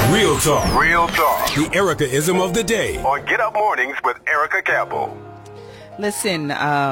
Real talk. Real talk. The Erica-ism of the day. On Get Up Mornings with Erica Campbell. Listen,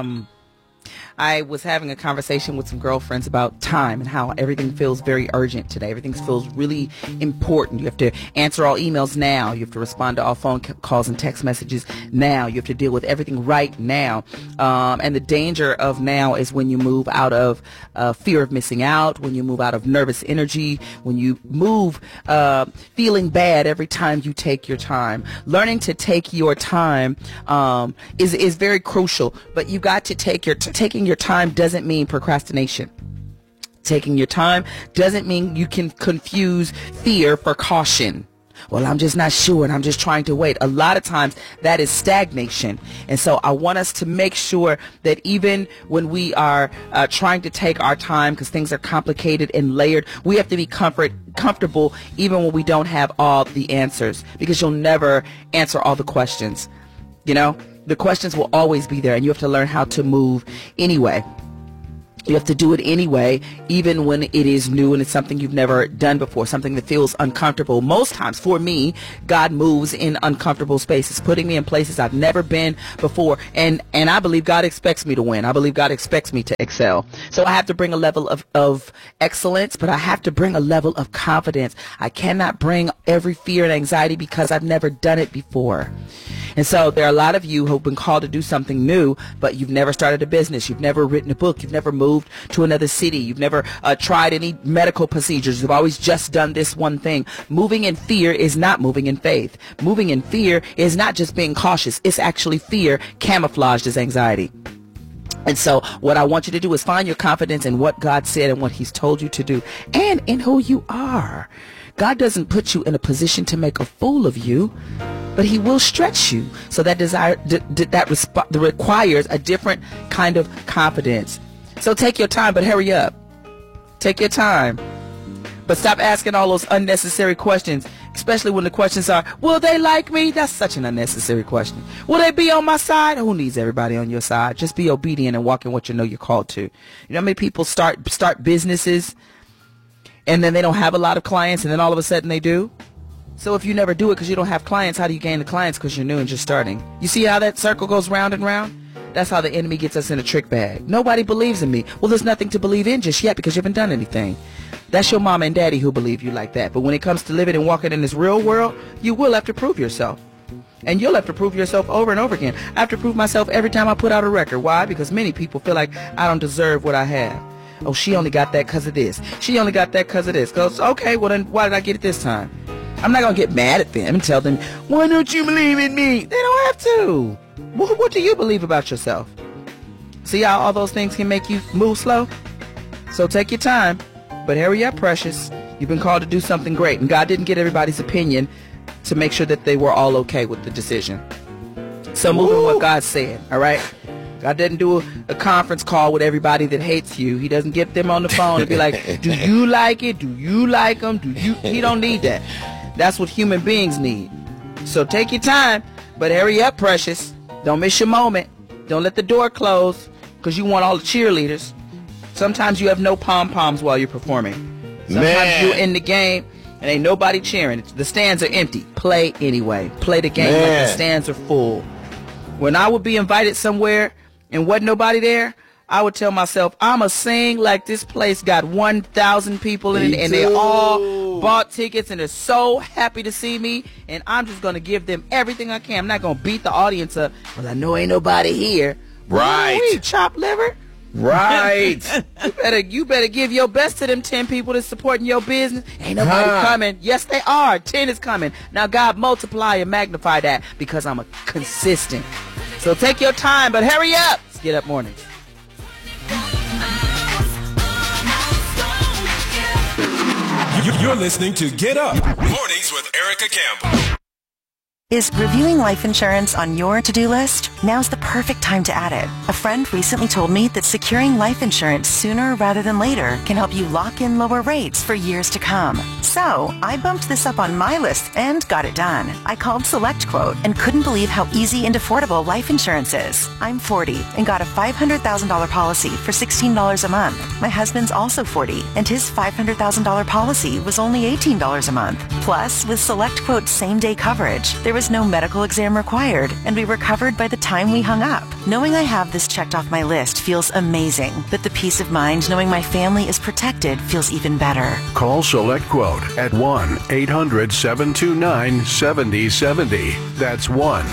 I was having a conversation with some girlfriends about time and how everything feels very urgent today. Everything feels really important. You have to answer all emails now. You have to respond to all phone calls and text messages now. You have to deal with everything right now. And the danger of now is when you move out of fear of missing out, when you move out of nervous energy, when you move feeling bad every time you take your time. Learning to take your time is very crucial, but you got to taking your time doesn't mean procrastination. Taking your time doesn't mean you can confuse fear for caution. Well, I'm just not sure and I'm just trying to wait. A lot of times that is stagnation. And so I want us to make sure that even when we are trying to take our time because things are complicated and layered, we have to be comfortable even when we don't have all the answers, because you'll never answer all the questions. You know, the questions will always be there, and you have to learn how to move anyway. You have to do it anyway, even when it is new and it's something you've never done before, something that feels uncomfortable. Most times, for me, God moves in uncomfortable spaces, putting me in places I've never been before. And I believe God expects me to win. I believe God expects me to excel. So I have to bring a level of excellence, but I have to bring a level of confidence. I cannot bring every fear and anxiety because I've never done it before. And so there are a lot of you who've been called to do something new, but you've never started a business. You've never written a book. You've never moved to another city. You've never tried any medical procedures. You've always just done this one thing. Moving in fear is not moving in faith. Moving in fear is not just being cautious. It's actually fear camouflaged as anxiety. And so what I want you to do is find your confidence in what God said and what he's told you to do and in who you are. God doesn't put you in a position to make a fool of you, but he will stretch you. So that requires a different kind of confidence. So take your time, but hurry up. Take your time. But stop asking all those unnecessary questions, especially when the questions are, will they like me? That's such an unnecessary question. Will they be on my side? Who needs everybody on your side? Just be obedient and walk in what you know you're called to. You know how many people start businesses and then they don't have a lot of clients, and then all of a sudden they do? So if you never do it because you don't have clients, how do you gain the clients? Because you're new and just starting. You see how that circle goes round and round? That's how the enemy gets us in a trick bag. Nobody believes in me. Well, there's nothing to believe in just yet because you haven't done anything. That's your mama and daddy who believe you like that. But when it comes to living and walking in this real world, you will have to prove yourself. And you'll have to prove yourself over and over again. I have to prove myself every time I put out a record. Why? Because many people feel like I don't deserve what I have. Oh, she only got that because of this. She only got that because of this. Goes, okay, well then why did I get it this time? I'm not going to get mad at them and tell them, why don't you believe in me? They don't have to. What do you believe about yourself? See how all those things can make you move slow? So take your time, but hurry up, precious. You've been called to do something great, and God didn't get everybody's opinion to make sure that they were all okay with the decision. So move in what God said, all right? God doesn't do a conference call with everybody that hates you. He doesn't get them on the phone and be like, do you like it? Do you like them? He don't need that. That's what human beings need. So take your time, but hurry up, precious. Don't miss your moment. Don't let the door close because you want all the cheerleaders. Sometimes you have no pom-poms while you're performing. Sometimes you're in the game and ain't nobody cheering. The stands are empty. Play anyway. Play the game like the stands are full. When I would be invited somewhere and wasn't nobody there, I would tell myself, I'ma sing like this place got 1,000 people in it, and they all bought tickets and they're so happy to see me, and I'm just gonna give them everything I can. I'm not gonna beat the audience up, well, I know ain't nobody here. Right. Ooh, chopped liver. Right. You better give your best to them 10 people that's supporting your business. Ain't nobody coming. Yes, they are. 10 is coming. Now, God, multiply and magnify that because I'm a consistent. So take your time, but hurry up. Let's Get Up Mornings. You're listening to Get Up Mornings with Erica Campbell. Is reviewing life insurance on your to-do list? Now's the perfect time to add it. A friend recently told me that securing life insurance sooner rather than later can help you lock in lower rates for years to come. So, I bumped this up on my list and got it done. I called SelectQuote and couldn't believe how easy and affordable life insurance is. I'm 40 and got a $500,000 policy for $16 a month. My husband's also 40 and his $500,000 policy was only $18 a month. Plus, with SelectQuote's same-day coverage, there was no medical exam required, and we were covered by the time we hung up. Knowing I have this checked off my list feels amazing, but the peace of mind knowing my family is protected feels even better. Call SelectQuote at 1-800-729-7070. That's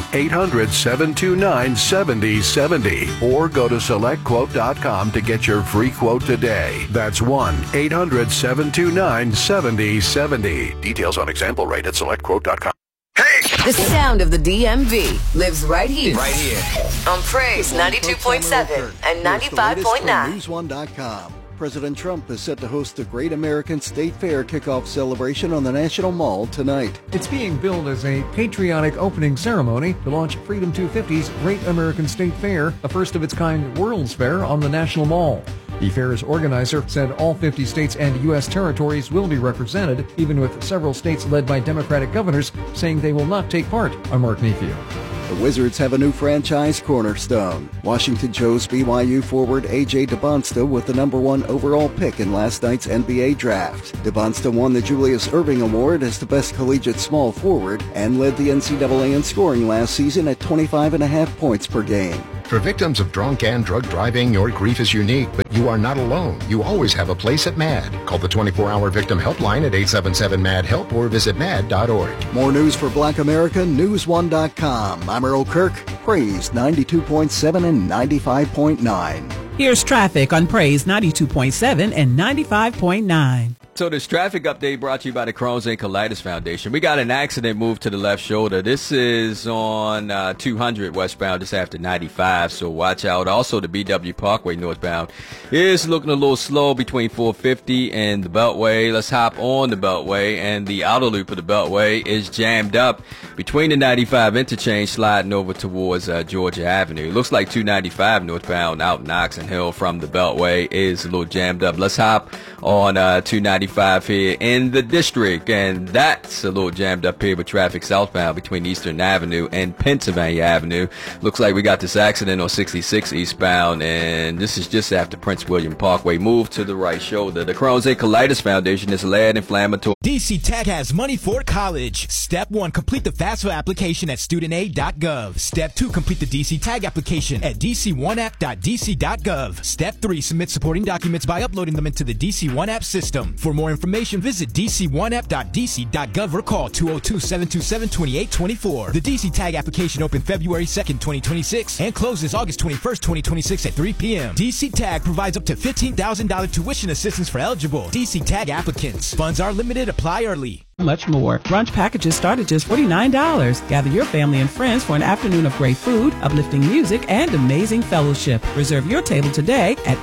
1-800-729-7070. Or go to SelectQuote.com to get your free quote today. That's 1-800-729-7070. Details on example rate at SelectQuote.com. The sound of the DMV lives right here. On Praise 92.7 and 95.9. News1.com. President Trump is set to host the Great American State Fair kickoff celebration on the National Mall tonight. It's being billed as a patriotic opening ceremony to launch Freedom 250's Great American State Fair, a first-of-its-kind World's Fair on the National Mall. The fair's organizer said all 50 states and U.S. territories will be represented, even with several states led by Democratic governors saying they will not take part. I'm Mark Mayfield. The Wizards have a new franchise cornerstone. Washington chose BYU forward A.J. DeBonsta with the number 1 overall pick in last night's NBA draft. DeBonsta won the Julius Erving Award as the best collegiate small forward and led the NCAA in scoring last season at 25.5 points per game. For victims of drunk and drug driving, your grief is unique, but you are not alone. You always have a place at MAD. Call the 24-hour victim helpline at 877-MAD-HELP or visit mad.org. More news for Black America, News1.com. I'm Earl Kirk, Praise 92.7 and 95.9. Here's traffic on Praise 92.7 and 95.9. So this traffic update brought to you by the Crohn's and Colitis Foundation. We got an accident moved to the left shoulder. This is on 200 westbound just after 95, so watch out. Also, the BW Parkway northbound is looking a little slow between 450 and the Beltway. Let's hop on the Beltway, and the outer loop of the Beltway is jammed up between the 95 interchange sliding over towards Georgia Avenue. Looks like 295 northbound out in Oxon Hill from the Beltway is a little jammed up. Let's hop on 295 here in the district, and that's a little jammed up here with traffic southbound between Eastern Avenue and Pennsylvania Avenue. Looks like we got this accident on 66 eastbound, and this is just after Prince William Parkway. Move to the right shoulder. The Crohn's and Colitis Foundation is lead inflammatory. DC Tech has money for college. Step 1, complete the FAFSA application at studentaid.gov. Step 2, complete the DC Tag application at dc1app.dc.gov. Step 3, submit supporting documents by uploading them into the DC One App system. For more information, visit dc1app.dc.gov or call 202-727-2824. The DC Tag application opened February 2nd, 2026 and closes August 21st, 2026 at 3 p.m. DC Tag provides up to $15,000 tuition assistance for eligible DC Tag applicants. Funds are limited. Apply early. Much more. Brunch packages start at just $49. Gather your family and friends for an afternoon of great food, uplifting music, and amazing fellowship. Reserve your table today at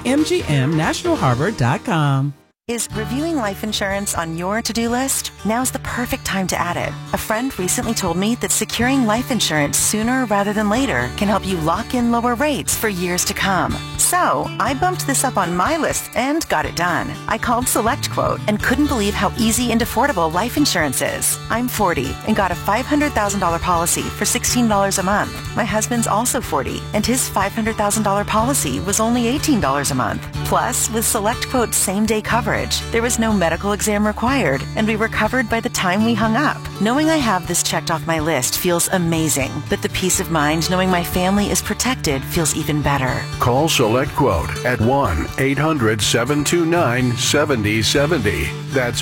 mgmnationalharbor.com. Is reviewing life insurance on your to-do list? Now's the perfect time to add it. A friend recently told me that securing life insurance sooner rather than later can help you lock in lower rates for years to come. So, I bumped this up on my list and got it done. I called SelectQuote and couldn't believe how easy and affordable life insurance is. I'm 40 and got a $500,000 policy for $16 a month. My husband's also 40 and his $500,000 policy was only $18 a month. Plus, with SelectQuote's same-day coverage, there was no medical exam required, and we were covered by the time we hung up. Knowing I have this checked off my list feels amazing, but the peace of mind knowing my family is protected feels even better. Call SelectQuote at 1-800-729-7070. That's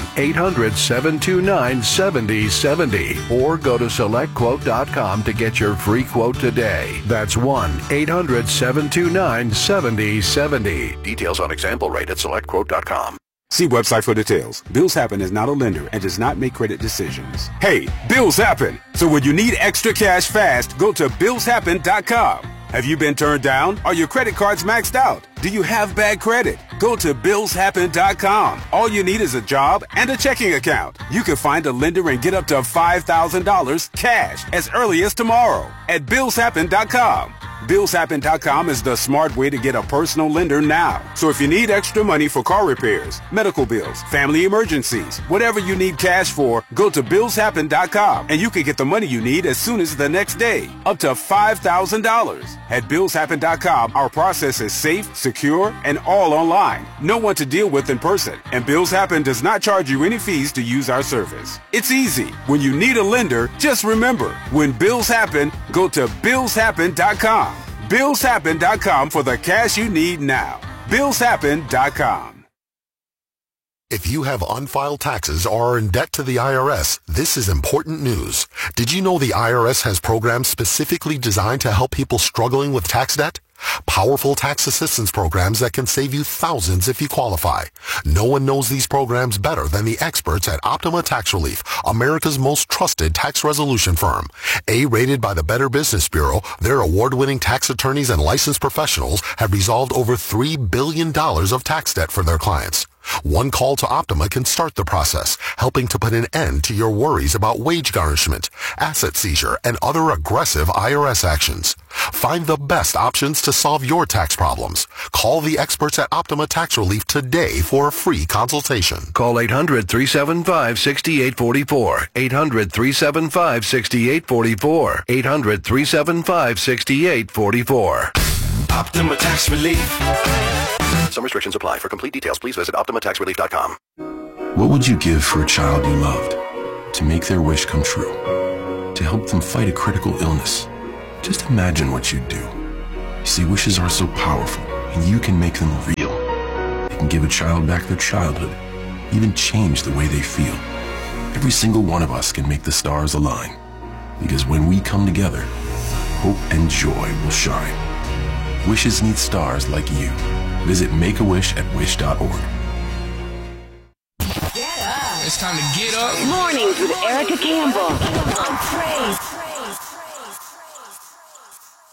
1-800-729-7070. Or go to SelectQuote.com to get your free quote today. That's 1-800-729-7070. Details on example rate at SelectQuote.com. See website for details. Bills Happen is not a lender and does not make credit decisions. Hey, bills happen! So when you need extra cash fast, go to BillsHappen.com. Have you been turned down? Are your credit cards maxed out? Do you have bad credit? Go to BillsHappen.com. All you need is a job and a checking account. You can find a lender and get up to $5,000 cash as early as tomorrow at BillsHappen.com. BillsHappen.com is the smart way to get a personal lender now. So if you need extra money for car repairs, medical bills, family emergencies, whatever you need cash for, go to BillsHappen.com and you can get the money you need as soon as the next day, up to $5,000. At BillsHappen.com, our process is safe, secure, and all online. No one to deal with in person. And Bills Happen does not charge you any fees to use our service. It's easy. When you need a lender, just remember, when bills happen, go to BillsHappen.com. BillsHappen.com for the cash you need now. BillsHappen.com. If you have unfiled taxes or are in debt to the IRS, this is important news. Did you know the IRS has programs specifically designed to help people struggling with tax debt? Powerful tax assistance programs that can save you thousands if you qualify. No one knows these programs better than the experts at Optima Tax Relief, America's most trusted tax resolution firm. A-rated by the Better Business Bureau, their award-winning tax attorneys and licensed professionals have resolved over $3 billion of tax debt for their clients. One call to Optima can start the process, helping to put an end to your worries about wage garnishment, asset seizure, and other aggressive IRS actions. Find the best options to solve your tax problems. Call the experts at Optima Tax Relief today for a free consultation. Call 800-375-6844. 800-375-6844. 800-375-6844. Optima Tax Relief. Some restrictions apply. For complete details, please visit OptimaTaxRelief.com. What would you give for a child you loved? To make their wish come true? To help them fight a critical illness? Just imagine what you'd do. You see, wishes are so powerful, and you can make them real. They can give a child back their childhood, even change the way they feel. Every single one of us can make the stars align. Because when we come together, hope and joy will shine. Wishes need stars like you. Visit Make-A-Wish at wish.org. It's time to get up. Mornings with Erica Campbell on Praise